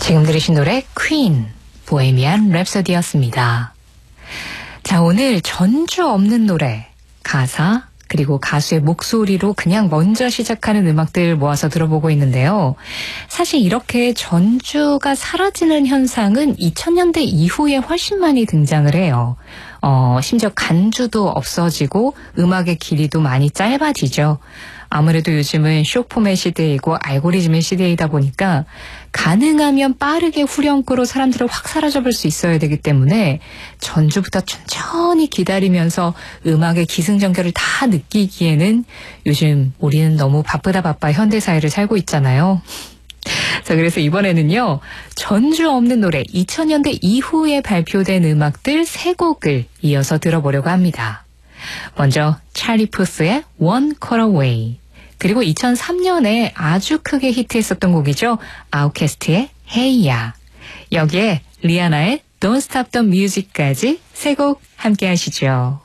지금 들으신 노래 퀸, 보헤미안 랩소디였습니다. 자, 오늘 전주 없는 노래, 가사, 그리고 가수의 목소리로 그냥 먼저 시작하는 음악들 모아서 들어보고 있는데요. 사실 이렇게 전주가 사라지는 현상은 2000년대 이후에 훨씬 많이 등장을 해요. 심지어 간주도 없어지고 음악의 길이도 많이 짧아지죠. 아무래도 요즘은 숏폼의 시대이고 알고리즘의 시대이다 보니까 가능하면 빠르게 후렴구로 사람들을 확 사로잡을 수 있어야 되기 때문에 전주부터 천천히 기다리면서 음악의 기승전결을 다 느끼기에는 요즘 우리는 너무 바쁘다 바빠 현대사회를 살고 있잖아요. 자, 그래서 이번에는요, 전주 없는 노래 2000년대 이후에 발표된 음악들 3곡을 이어서 들어보려고 합니다. 먼저 찰리 푸스의 One Call Away, 그리고 2003년에 아주 크게 히트했었던 곡이죠. 아웃캐스트의 Hey Ya, 여기에 리아나의 Don't Stop the Music까지 3곡 함께 하시죠.